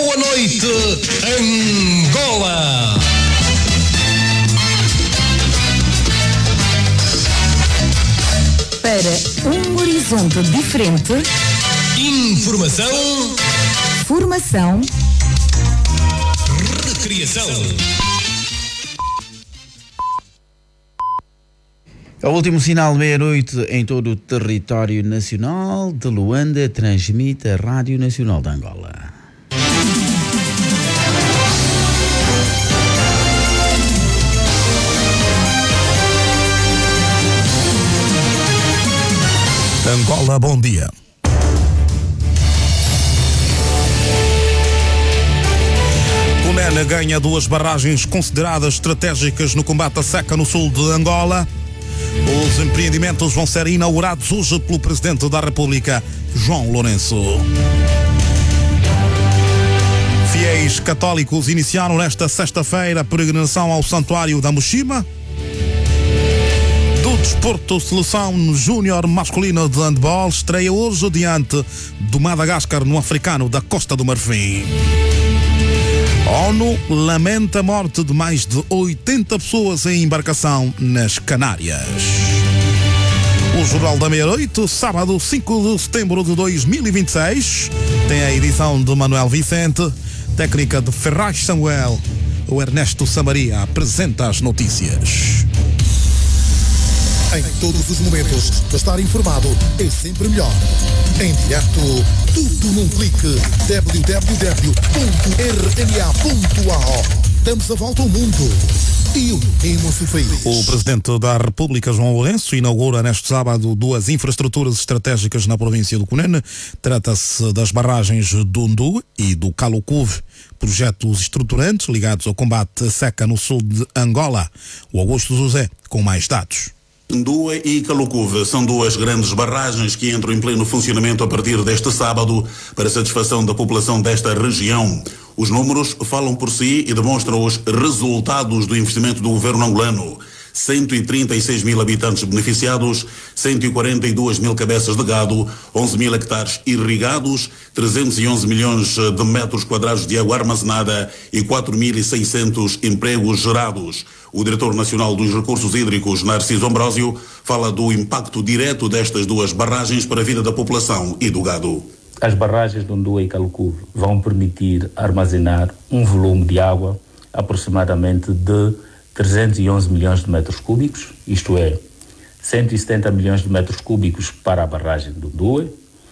boa noite, Angola. Para um horizonte diferente, informação, formação, recriação. É o último sinal de meia-noite em todo o território nacional. De Luanda transmite a Rádio Nacional de Angola. Angola, bom dia. Cunene ganha duas barragens consideradas estratégicas no combate à seca no sul de Angola. Os empreendimentos vão ser inaugurados hoje pelo Presidente da República, João Lourenço. Fiéis católicos iniciaram nesta sexta-feira a peregrinação ao Santuário da Mochima. Do desporto, seleção júnior masculina de handball estreia hoje diante do Madagascar no Africano da Costa do Marfim. ONU lamenta a morte de mais de 80 pessoas em embarcação nas Canárias. O Jornal da Meia-Noite, sábado 5 de setembro de 2026, tem a edição de Manuel Vicente, técnica de Ferraz Samuel. O Ernesto Samaria apresenta as notícias. Em todos os momentos, estar informado é sempre melhor. Em direto, tudo num clique. www.rna.ao. Damos a volta ao mundo e unimos o país. O Presidente da República, João Lourenço, inaugura neste sábado duas infraestruturas estratégicas na província do Cunene. Trata-se das barragens do Undu e do Calucuve, projetos estruturantes ligados ao combate à seca no sul de Angola. O Augusto José, com mais dados. Ndua e Calucuve são duas grandes barragens que entram em pleno funcionamento a partir deste sábado para satisfação da população desta região. Os números falam por si e demonstram os resultados do investimento do governo angolano. 136 mil habitantes beneficiados, 142 mil cabeças de gado, 11 mil hectares irrigados, 311 milhões de metros quadrados de água armazenada e 4.600 empregos gerados. O diretor nacional dos recursos hídricos, Narciso Ambrósio, fala do impacto direto destas duas barragens para a vida da população e do gado. As barragens de Ndua e Calucuve vão permitir armazenar um volume de água aproximadamente de 311 milhões de metros cúbicos, isto é, 170 milhões de metros cúbicos para a barragem do Ndua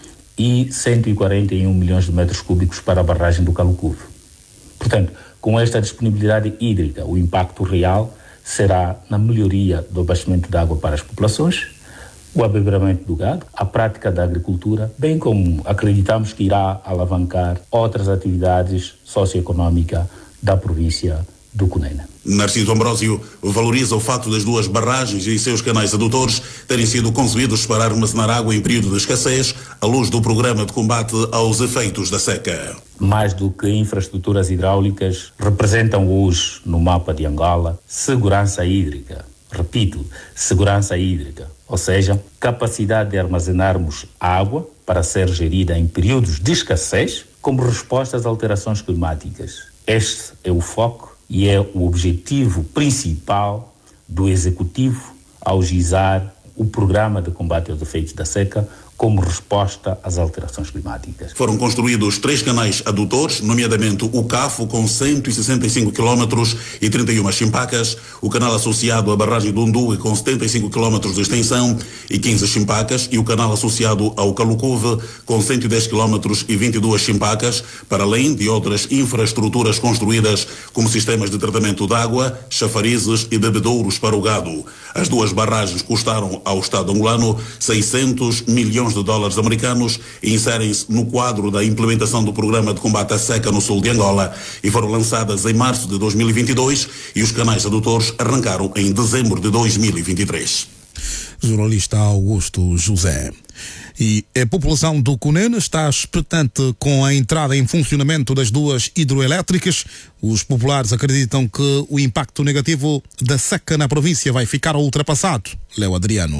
e 141 milhões de metros cúbicos para a barragem do Calucuve. Portanto, com esta disponibilidade hídrica, o impacto real será na melhoria do abastecimento de água para as populações, o abeberamento do gado, a prática da agricultura, bem como acreditamos que irá alavancar outras atividades socioeconómicas da província do Cunene. Narciso Ambrósio valoriza o facto das duas barragens e seus canais adutores terem sido concebidos para armazenar água em período de escassez, à luz do programa de combate aos efeitos da seca. Mais do que infraestruturas hidráulicas, representam hoje, no mapa de Angola, segurança hídrica. Repito, segurança hídrica, ou seja, capacidade de armazenarmos água para ser gerida em períodos de escassez, como resposta às alterações climáticas. Este é o foco e é o objetivo principal do Executivo ao gizar o programa de combate aos efeitos da seca como resposta às alterações climáticas. Foram construídos 3 canais adutores, nomeadamente o CAFO, com 165 km e 31 chimpacas, o canal associado à barragem do Undu, com 75 km de extensão e 15 chimpacas, e o canal associado ao Calucuve, com 110 km e 22 chimpacas, para além de outras infraestruturas construídas, como sistemas de tratamento de água, chafarizes e bebedouros para o gado. As duas barragens custaram ao Estado angolano 600 milhões de dólares americanos e inserem-se no quadro da implementação do programa de combate à seca no sul de Angola e foram lançadas em março de 2022 e os canais adutores arrancaram em dezembro de 2023. Jornalista Augusto José. E a população do Cunene está expectante com a entrada em funcionamento das duas hidroelétricas. Os populares acreditam que o impacto negativo da seca na província vai ficar ultrapassado. Léo Adriano.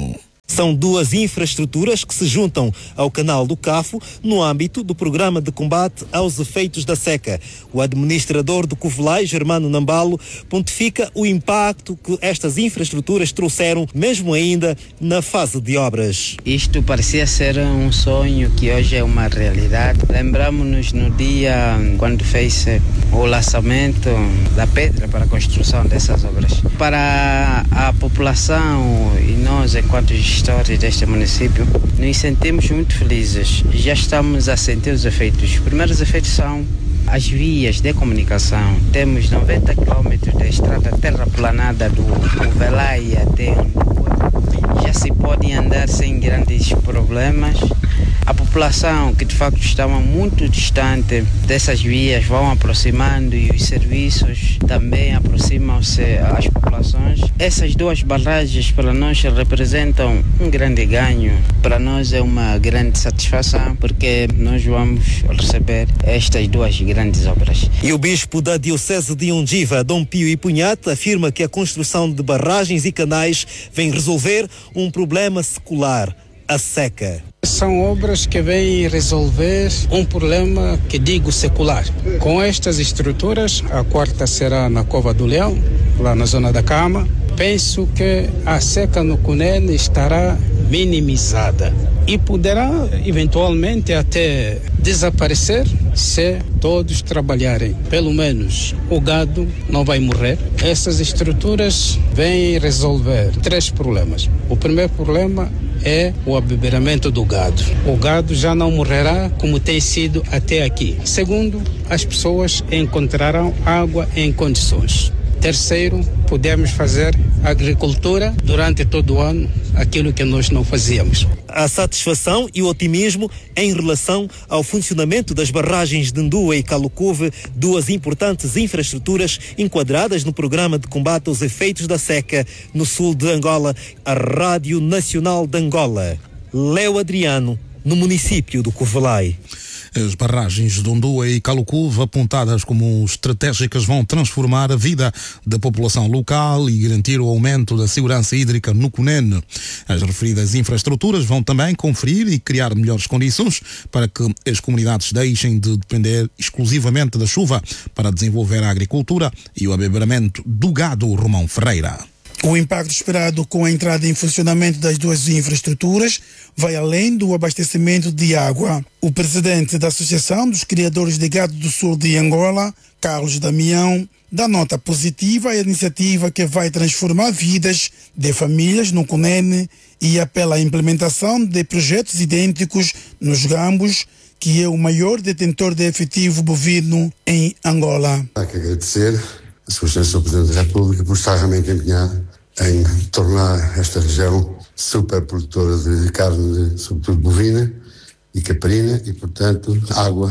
São duas infraestruturas que se juntam ao canal do Cafo no âmbito do programa de combate aos efeitos da seca. O administrador do Covelai, Germano Nambalo, pontifica o impacto que estas infraestruturas trouxeram, mesmo ainda na fase de obras. Isto parecia ser um sonho que hoje é uma realidade. Lembramos-nos no dia quando fez o lançamento da pedra para a construção dessas obras. Para a população e nós, enquanto gestores deste município, nos sentimos muito felizes. Já estamos a sentir os efeitos. Os primeiros efeitos são as vias de comunicação. Temos 90 quilômetros de estrada terraplanada do Covelai até Ndue. Já se pode andar sem grandes problemas. A população que de facto estava muito distante dessas vias vão aproximando e os serviços também aproximam-se às populações. Essas duas barragens para nós representam um grande ganho. Para nós é uma grande satisfação porque nós vamos receber estas duas grandes obras. E o bispo da Diocese de Undiva, Dom Pio Ipunhate, afirma que a construção de barragens e canais vem resolver um problema secular, a seca. São obras que vêm resolver um problema que digo secular. Com estas estruturas, a quarta será na Cova do Leão, lá na zona da Cama. Penso que a seca no Cunene estará minimizada e poderá eventualmente até desaparecer se todos trabalharem. Pelo menos o gado não vai morrer. Essas estruturas vêm resolver 3 problemas. O primeiro problema é o abeberamento do gado. O gado já não morrerá como tem sido até aqui. Segundo, as pessoas encontrarão água em condições. Terceiro, podemos fazer agricultura durante todo o ano, aquilo que nós não fazíamos. A satisfação e o otimismo em relação ao funcionamento das barragens de Ndue e Kalukuve, duas importantes infraestruturas enquadradas no programa de combate aos efeitos da seca no sul de Angola, a Rádio Nacional de Angola. Léo Adriano, no município do Covelai. As barragens de Ndue e Kalukuve, apontadas como estratégicas, vão transformar a vida da população local e garantir o aumento da segurança hídrica no Cunene. As referidas infraestruturas vão também conferir e criar melhores condições para que as comunidades deixem de depender exclusivamente da chuva para desenvolver a agricultura e o abeberamento do gado. Romão Ferreira. O impacto esperado com a entrada em funcionamento das duas infraestruturas vai além do abastecimento de água. O presidente da Associação dos Criadores de Gado do Sul de Angola, Carlos Damião, dá nota positiva à iniciativa que vai transformar vidas de famílias no Cunene e apela à implementação de projetos idênticos nos Gambos, que é o maior detentor de efetivo bovino em Angola. Há que agradecer a Sua Excelência, o Presidente da República, por estar realmente empenhado em tornar esta região super produtora de carne, sobretudo bovina e caprina, e, portanto, água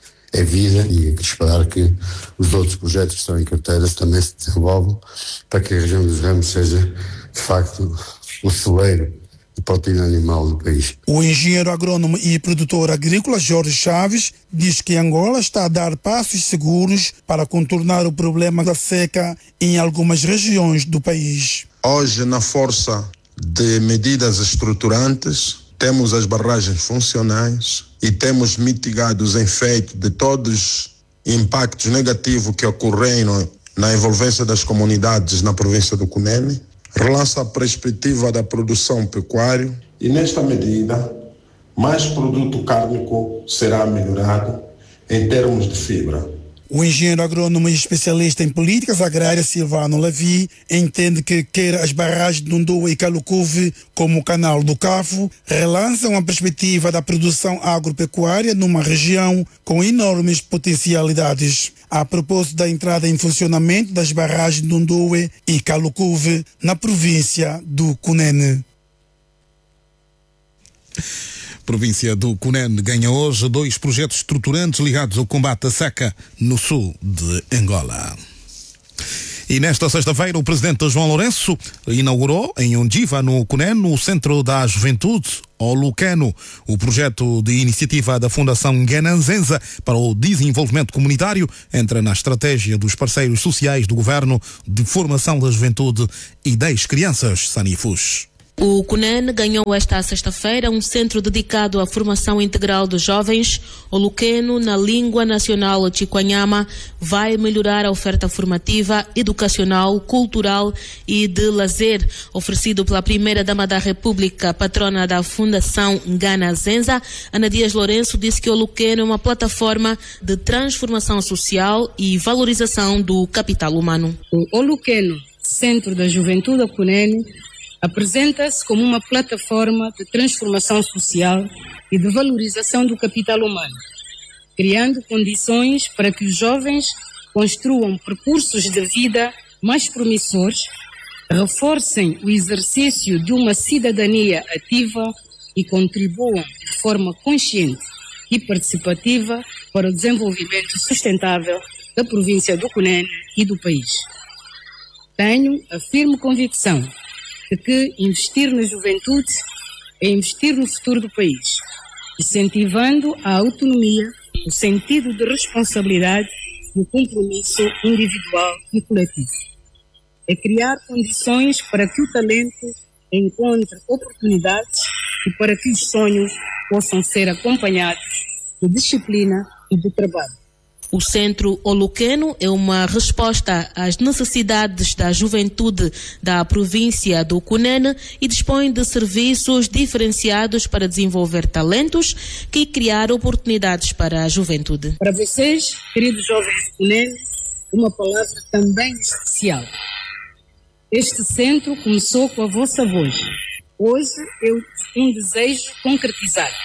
é vida, e esperar que os outros projetos que estão em carteira também se desenvolvam para que a região dos Ramos seja, de facto, o celeiro de proteína animal do país. O engenheiro agrônomo e produtor agrícola Jorge Chaves diz que Angola está a dar passos seguros para contornar o problema da seca em algumas regiões do país. Hoje, na força de medidas estruturantes, temos as barragens funcionais e temos mitigado os efeitos de todos os impactos negativos que ocorreram na envolvência das comunidades na província do Cunene. Relança a perspectiva da produção pecuária e, nesta medida, mais produto cárnico será melhorado em termos de fibra. O engenheiro agrônomo e especialista em políticas agrárias Silvano Levi entende que quer as barragens de Ndue e Kalukuve como o canal do Cafo relançam a perspectiva da produção agropecuária numa região com enormes potencialidades. A propósito da entrada em funcionamento das barragens de Ndue e Kalukuve na província do Cunene. Província do Cunene ganha hoje 2 projetos estruturantes ligados ao combate à seca no sul de Angola. E nesta sexta-feira o presidente João Lourenço inaugurou em Undiva, no Cunene, o Centro da Juventude, o Lucano, o projeto de iniciativa da Fundação Gananzenza para o desenvolvimento comunitário, entra na estratégia dos parceiros sociais do governo de formação da juventude e das crianças. Sanifus. O CUNEN ganhou esta sexta-feira um centro dedicado à formação integral de jovens. O Luqueno, na língua nacional Chiquanhama, vai melhorar a oferta formativa, educacional, cultural e de lazer, oferecido pela primeira-dama da República, patrona da Fundação Ngana Zenza. Ana Dias Lourenço disse que o Luqueno é uma plataforma de transformação social e valorização do capital humano. O Luqueno, Centro da Juventude CUNEN, apresenta-se como uma plataforma de transformação social e de valorização do capital humano, criando condições para que os jovens construam percursos de vida mais promissores, reforcem o exercício de uma cidadania ativa e contribuam de forma consciente e participativa para o desenvolvimento sustentável da província do CUNEN e do país. Tenho a firme convicção de que investir na juventude é investir no futuro do país, incentivando a autonomia, o sentido de responsabilidade e o compromisso individual e coletivo. É criar condições para que o talento encontre oportunidades e para que os sonhos possam ser acompanhados de disciplina e de trabalho. O Centro Oluqueno é uma resposta às necessidades da juventude da província do CUNEN e dispõe de serviços diferenciados para desenvolver talentos e criar oportunidades para a juventude. Para vocês, queridos jovens do CUNEN, uma palavra também especial. Este centro começou com a vossa voz. Hoje eu um desejo concretizado.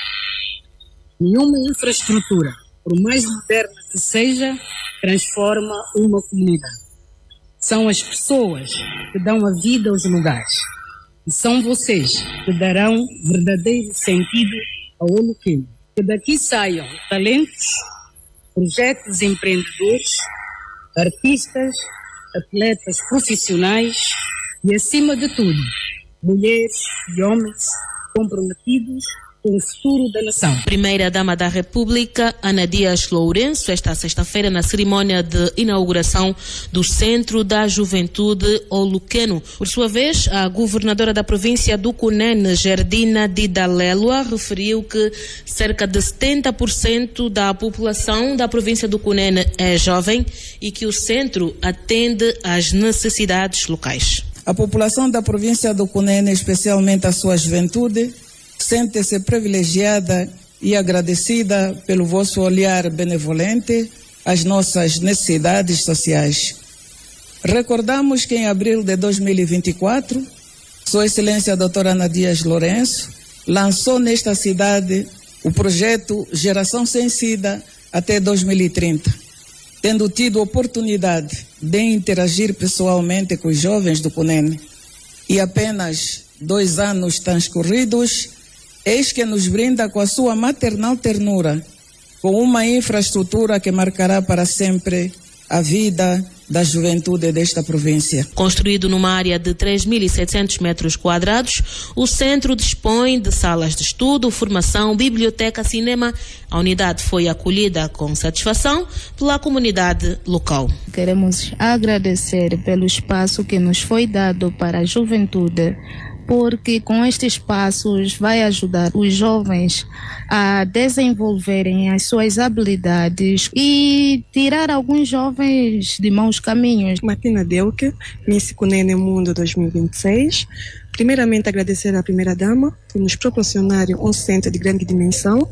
Nenhuma infraestrutura, por mais moderna que seja, transforma uma comunidade. São as pessoas que dão a vida aos lugares. E são vocês que darão verdadeiro sentido ao Oluqueno. Que daqui saiam talentos, projetos empreendedores, artistas, atletas profissionais e, acima de tudo, mulheres e homens comprometidos com o futuro da nação. Primeira-dama da República, Ana Dias Lourenço, esta sexta-feira na cerimónia de inauguração do Centro da Juventude Oluqueno. Por sua vez, a governadora da província do CUNEN, Gerdina Didalelua, referiu que cerca de 70% da população da província do CUNEN é jovem e que o centro atende às necessidades locais. A população da província do CUNEN, especialmente a sua juventude, sente-se privilegiada e agradecida pelo vosso olhar benevolente às nossas necessidades sociais. Recordamos que em abril de 2024, Sua Excelência a Doutora Ana Dias Lourenço lançou nesta cidade o projeto Geração Sem Sida até 2030, tendo tido oportunidade de interagir pessoalmente com os jovens do CUNEN. E apenas 2 anos transcorridos, eis que nos brinda com a sua maternal ternura, com uma infraestrutura que marcará para sempre a vida da juventude desta província. Construído numa área de 3.700 metros quadrados, o centro dispõe de salas de estudo, formação, biblioteca, cinema. A unidade foi acolhida com satisfação pela comunidade local. Queremos agradecer pelo espaço que nos foi dado para a juventude, porque com estes espaços vai ajudar os jovens a desenvolverem as suas habilidades e tirar alguns jovens de maus caminhos. Martina Delke, Miss CUNEN Mundo 2026. Primeiramente agradecer à primeira-dama por nos proporcionar um centro de grande dimensão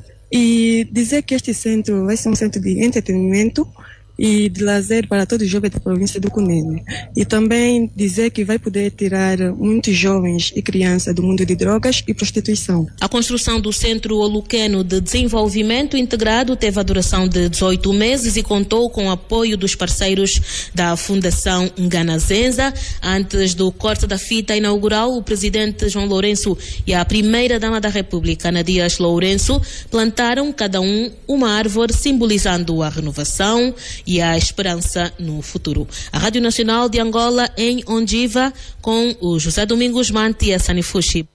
e dizer que este centro vai ser um centro de entretenimento e de lazer para todos os jovens da província do CUNEN. E também dizer que vai poder tirar muitos jovens e crianças do mundo de drogas e prostituição. A construção do Centro Oluqueno de Desenvolvimento Integrado teve a duração de 18 meses e contou com o apoio dos parceiros da Fundação Ngana Zenza. Antes do corte da fita inaugural, o presidente João Lourenço e a primeira-dama da República, Ana Dias Lourenço, plantaram cada um uma árvore simbolizando a renovação e a esperança no futuro. A Rádio Nacional de Angola em Ondiva com o José Domingos Manti e a Sanifushi.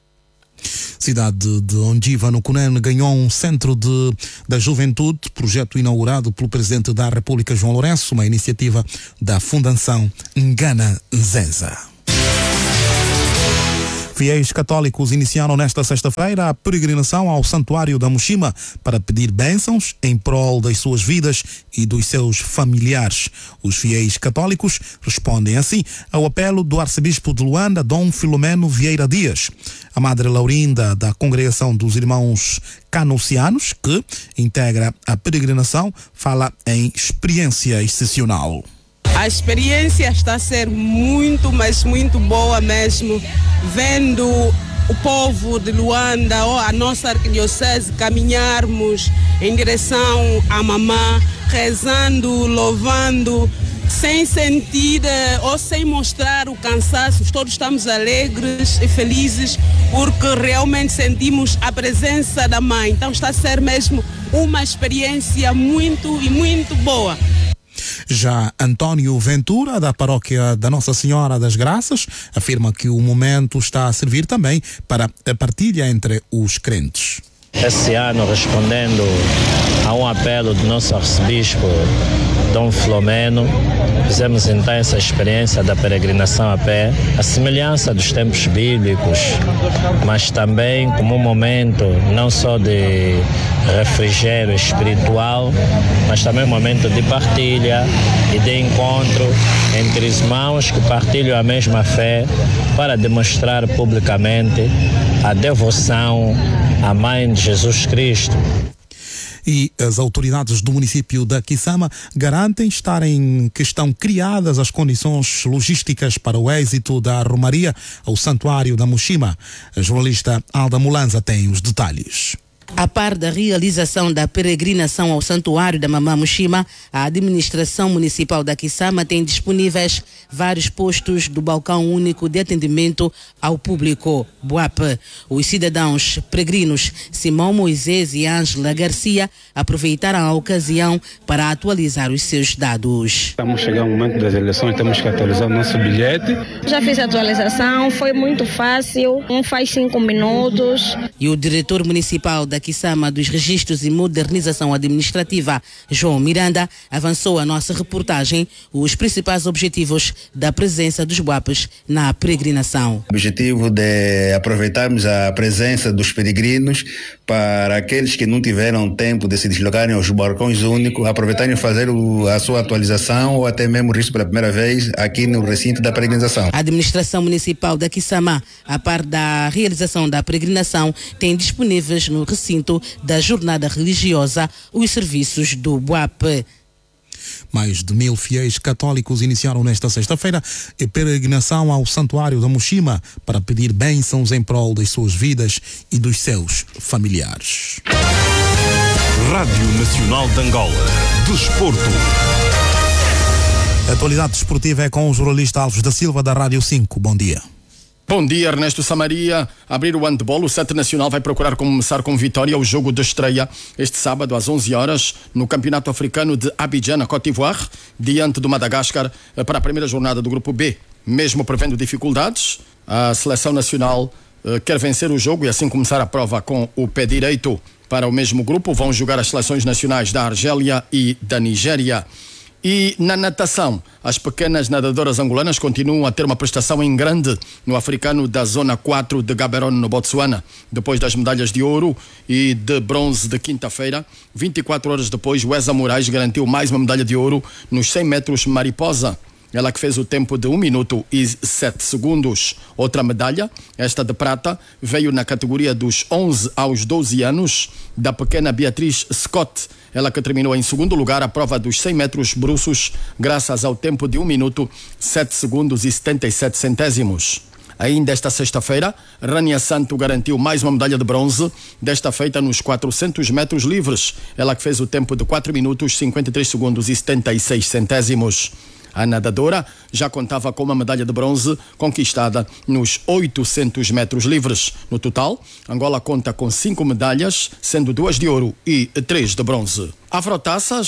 Cidade de Ondiva, no CUNEN, ganhou um centro da juventude, projeto inaugurado pelo Presidente da República, João Lourenço, uma iniciativa da Fundação Ngana Zenza. Fiéis católicos iniciaram nesta sexta-feira a peregrinação ao Santuário da Mushima para pedir bênçãos em prol das suas vidas e dos seus familiares. Os fiéis católicos respondem assim ao apelo do arcebispo de Luanda, Dom Filomeno Vieira Dias. A Madre Laurinda da Congregação dos Irmãos Canucianos, que integra a peregrinação, fala em experiência excepcional. A experiência está a ser muito, mas muito boa mesmo, vendo o povo de Luanda, ou a nossa arquidiocese, caminharmos em direção à mamã, rezando, louvando, sem sentir ou sem mostrar o cansaço. Todos estamos alegres e felizes porque realmente sentimos a presença da mãe. Então está a ser mesmo uma experiência muito e muito boa. Já António Ventura, da paróquia da Nossa Senhora das Graças, afirma que o momento está a servir também para a partilha entre os crentes. Esse ano, respondendo a um apelo do nosso arcebispo Dom Filomeno, fizemos então essa experiência da peregrinação a pé, a semelhança dos tempos bíblicos, mas também como um momento não só de refrigério espiritual, mas também um momento de partilha e de encontro entre irmãos que partilham a mesma fé, para demonstrar publicamente a devoção à Mãe de Jesus Cristo. E as autoridades do município da Kisama garantem que estão criadas as condições logísticas para o êxito da romaria ao Santuário da Mushima. A jornalista Alda Mulanza tem os detalhes. A par da realização da peregrinação ao Santuário da Mamã Mushima, a administração municipal da Kisama tem disponíveis vários postos do balcão único de atendimento ao público, BUAP. Os cidadãos peregrinos Simão Moisés e Ângela Garcia aproveitaram a ocasião para atualizar os seus dados. Estamos chegando ao momento das eleições, temos que atualizar o nosso bilhete. Já fiz a atualização, foi muito fácil, faz 5 minutos. E o diretor municipal da Kisama dos Registros e Modernização Administrativa, João Miranda, avançou a nossa reportagem os principais objetivos da presença dos BUAPs na peregrinação. O objetivo de aproveitarmos a presença dos peregrinos para aqueles que não tiveram tempo de se deslocarem aos balcões únicos, aproveitarem e fazer a sua atualização ou até mesmo isso pela primeira vez aqui no recinto da peregrinação. A administração municipal da Kisama, a par da realização da peregrinação, tem disponíveis no recinto da jornada religiosa os serviços do BUAP. Mais de 1.000 fiéis católicos iniciaram nesta sexta-feira a peregrinação ao Santuário da Mushima para pedir bênçãos em prol das suas vidas e dos seus familiares. Rádio Nacional de Angola. Desporto. A atualidade desportiva é com o jornalista Alves da Silva, da Rádio 5. Bom dia. Bom dia, Ernesto Samaria. Abrir o handball, o 7 Nacional vai procurar começar com vitória o jogo de estreia este sábado às 11 horas no Campeonato Africano de Abidjan, na Côte d'Ivoire, diante do Madagascar, para a primeira jornada do Grupo B. Mesmo prevendo dificuldades, a seleção nacional quer vencer o jogo e assim começar a prova com o pé direito. Para o mesmo grupo vão jogar as seleções nacionais da Argélia e da Nigéria. E na natação, as pequenas nadadoras angolanas continuam a ter uma prestação em grande no africano da Zona 4 de Gaborone, no Botsuana. Depois das medalhas de ouro e de bronze de quinta-feira, 24 horas depois, Wesa Moraes garantiu mais uma medalha de ouro nos 100 metros mariposa. Ela que fez o tempo de 1 minuto e 7 segundos. Outra medalha, esta de prata, veio na categoria dos 11 aos 12 anos, da pequena Beatriz Scott. Ela que terminou em segundo lugar a prova dos 100 metros bruços, graças ao tempo de 1 minuto, 7 segundos e 77 centésimos. Ainda esta sexta-feira, Rania Santo garantiu mais uma medalha de bronze, desta feita nos 400 metros livres. Ela que fez o tempo de 4 minutos, 53 segundos e 76 centésimos. A nadadora já contava com uma medalha de bronze conquistada nos 800 metros livres. No total, Angola conta com 5 medalhas, sendo 2 de ouro e 3 de bronze. Afrotaças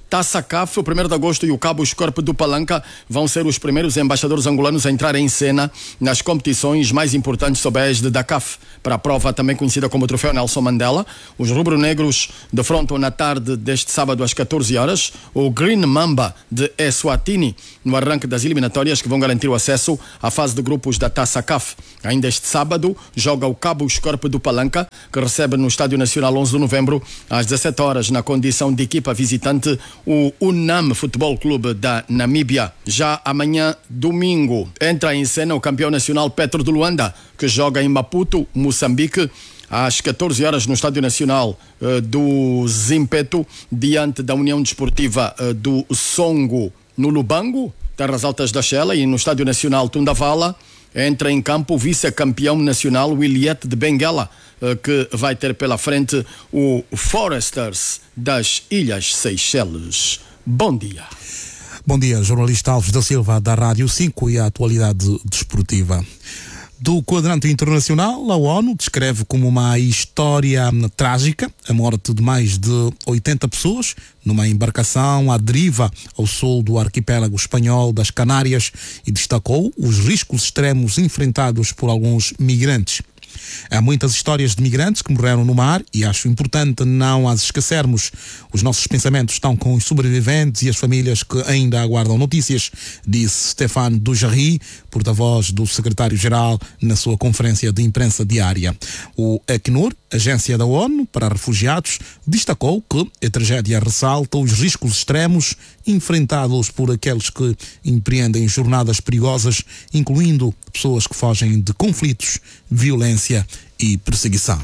Taça CAF, o 1º de agosto e o Cabo Escorpe do Palanca vão ser os primeiros embaixadores angolanos a entrar em cena nas competições mais importantes sob a égide da CAF. Para a prova, também conhecida como Troféu Nelson Mandela, os rubro-negros defrontam na tarde deste sábado às 14 horas o Green Mamba de Eswatini, no arranque das eliminatórias que vão garantir o acesso à fase de grupos da Taça CAF. Ainda este sábado joga o Cabo Escorpe do Palanca, que recebe no Estádio Nacional 11 de novembro, às 17 horas, na condição de equipa visitante, o UNAM Futebol Clube da Namíbia. Já amanhã, domingo, entra em cena o campeão nacional Petro de Luanda, que joga em Maputo, Moçambique, às 14 horas no Estádio Nacional do Zimpeto, diante da União Desportiva do Songo, no Lubango, Terras Altas da Xela, e no Estádio Nacional Tundavala entra em campo o vice-campeão nacional Williette de Benguela, que vai ter pela frente o Foresters das Ilhas Seychelles. Bom dia. Bom dia, jornalista Alves da Silva, da Rádio 5 e a atualidade desportiva. Do quadrante internacional, a ONU descreve como uma história trágica a morte de mais de 80 pessoas numa embarcação à deriva ao sul do arquipélago espanhol das Canárias e destacou os riscos extremos enfrentados por alguns migrantes. Há muitas histórias de migrantes que morreram no mar e acho importante não as esquecermos. Os nossos pensamentos estão com os sobreviventes e as famílias que ainda aguardam notícias, disse Stéphane Dujarric, porta-voz do secretário-geral, na sua conferência de imprensa diária. O Acnur, agência da ONU para refugiados, destacou que a tragédia ressalta os riscos extremos enfrentados por aqueles que empreendem jornadas perigosas, incluindo pessoas que fogem de conflitos, violência e perseguição.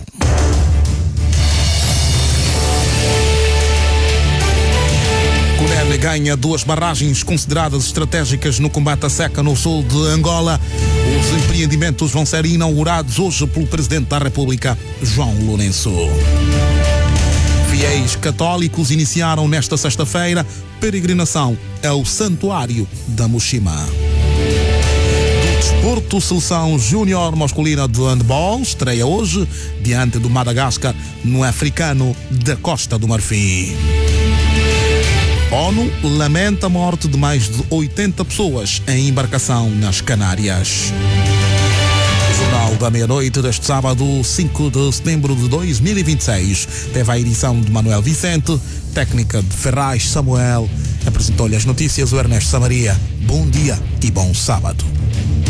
Cunene ganha 2 barragens consideradas estratégicas no combate à seca no sul de Angola. Os empreendimentos vão ser inaugurados hoje pelo Presidente da República, João Lourenço. Fiéis católicos iniciaram nesta sexta-feira peregrinação ao Santuário da Mushima. Desporto, seleção júnior masculina de handball estreia hoje diante do Madagascar no Africano da Costa do Marfim. ONU lamenta a morte de mais de 80 pessoas em embarcação nas Canárias. O Jornal da Meia-Noite deste sábado, 5 de setembro de 2026, teve a edição de Manuel Vicente, técnica de Ferraz Samuel. Apresentou-lhe as notícias o Ernesto Samaria. Bom dia e bom sábado.